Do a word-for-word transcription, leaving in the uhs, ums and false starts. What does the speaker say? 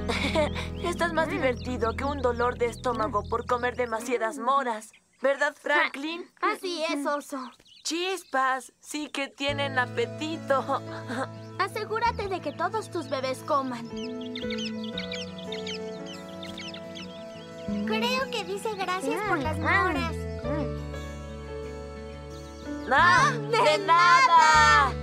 Esto es más divertido que un dolor de estómago por comer demasiadas moras. ¿Verdad, Franklin? Así es, oso. Chispas, sí que tienen apetito. Asegúrate de que todos tus bebés coman. Creo que dice gracias por las moras. ¡Ah! ¡De nada!